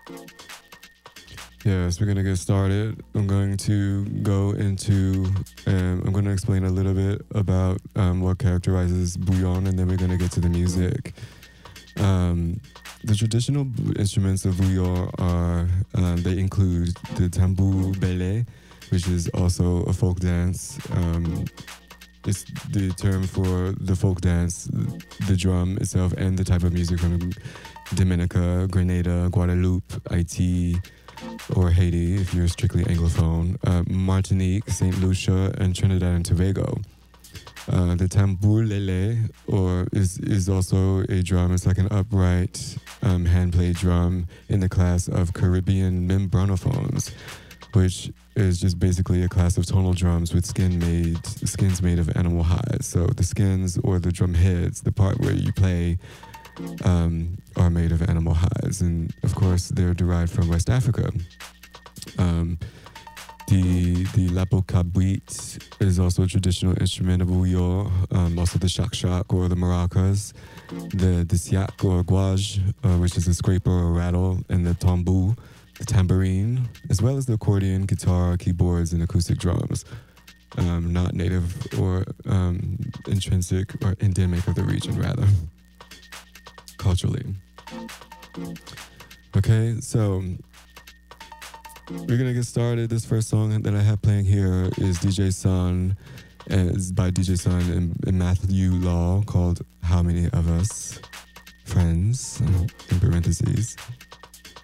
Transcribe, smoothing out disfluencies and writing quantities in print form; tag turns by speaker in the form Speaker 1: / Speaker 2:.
Speaker 1: Yes, we're gonna get started. I'm going to go into, I'm going to explain a little bit about what characterizes bouillon, and then we're gonna get to the music. Um, the traditional instruments of bouillon are, they include the tambour belé, which is also a folk dance. It's the term for the folk dance, the drum itself, and the type of music from Dominica, Grenada, Guadeloupe, Haiti, or Haiti if you're strictly Anglophone, Martinique, St. Lucia, and Trinidad and Tobago. The tambour lele, or is also a drum. It's like an upright hand-played drum in the class of Caribbean membranophones, which is just basically a class of tonal drums with skins made of animal hides. So the skins or the drum heads, the part where you play, are made of animal hides, and of course they're derived from West Africa. The lapokabwit is also a traditional instrument of bouillon. Also the shak or the maracas, the siak or guaj, which is a scraper or rattle, and the tambour, the tambourine, as well as the accordion, guitar, keyboards, and acoustic drums. Not native or intrinsic or endemic of the region, rather, culturally. Okay, so we're gonna get started. This first song that I have playing here is DJ Sun, is by DJ Sun and Matthew Law, called "How Many of Us Friends," in parentheses.